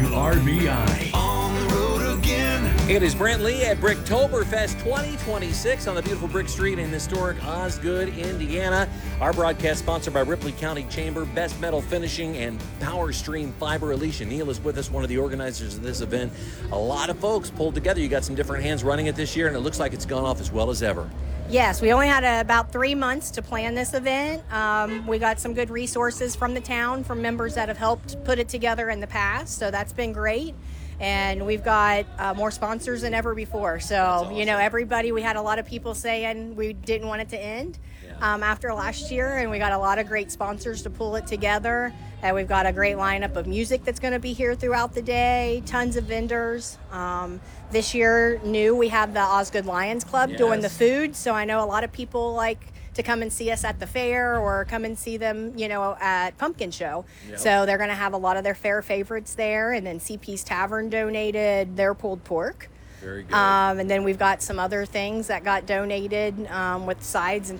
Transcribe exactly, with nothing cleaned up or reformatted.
R B I. On the road again. It is Brent Lee at Bricktoberfest twenty twenty-six on the beautiful Brick Street in historic Osgood, Indiana. Our broadcast sponsored by Ripley County Chamber, Best Metal Finishing, and Power Stream Fiber. Alicia Neal is with us, one of the organizers of this event. A lot of folks pulled together. You got some different hands running it this year, and it looks like it's gone off as well as ever. Yes, we only had uh, about three months to plan this event. Um, we got some good resources from the town, from members that have helped put it together in the past, so that's been great. And we've got uh, more sponsors than ever before. So, awesome. You know, everybody, we had a lot of people saying we didn't want it to end Yeah. um, after last year, and we got a lot of great sponsors to pull it together. And we've got a great lineup of music that's going to be here throughout the day, tons of vendors. Um, this year, new, we have the Osgood Lions Club doing the Yes. food. So I know a lot of people like to come and see us at the fair or come and see them, you know, at Pumpkin Show. Yep. So they're going to have a lot of their fair favorites there. And then C P's Tavern donated their pulled pork. Very good. Um, and then we've got some other things that got donated um, with sides and